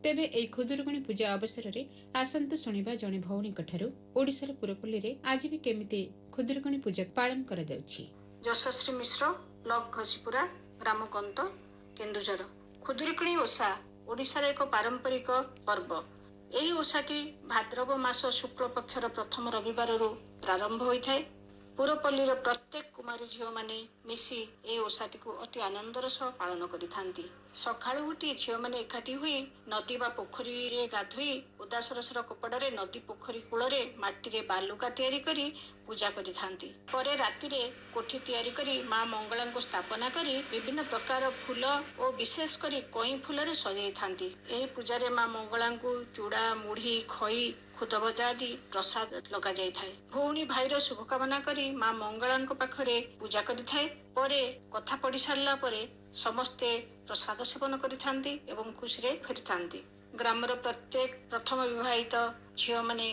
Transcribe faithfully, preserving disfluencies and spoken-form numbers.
तेबे एई खुदुरुकुणी पूजा अवसर में आसंतु शुणिबा जणे भौणीकठारु ओडिशार पुरपल्ली रे आज भी केमिति खुदुरुकुणी पूजा पालन करा जाउछि। यशस्वी मिश्र ब्लॉक घसीपुरा ग्राम कंत केन्दुझर। खुदुरुकुणी ओषा ओडिशार एक पारंपरिक पर्व। एही ओषाटी भाद्रव मास शुक्ल पक्षर प्रथम रविवार प्रारंभ होता है। पुरपल्लीर प्रत्येक कुमारी झील माने मिसी ए ओषाटी को अति आनंदर सह पालन करिथांती। सकाळु उठी झील माने एकाठी हुई नदी बा पोखरी रे गाधोई ओदा सरसर कपड़े नदी पोखरी कूଳରେ माटी बालुका तैयारी करी पूजा करिथांती। परे राति रे कोठी तैयारी करी माँ मंगला को स्थापना करी विभिन्न प्रकार फूल और विशेष करी कई फूल रे सजाई थांती। एही पूजा रे माँ मंगला को चूड़ा मुढ़ी खई खुद भजा आदि प्रसाद लगा जाय थाए। भौणी भाईर शुभकामना करी माँ मंगला पाखरे पूजा करिथाए। परे कथा पढ़ी सारला परे समस्ते प्रसाद सेवन करिथांती एवं खुशी रे फेरिथांती। ग्रामर प्रत्येक प्रथम विवाहित झील माने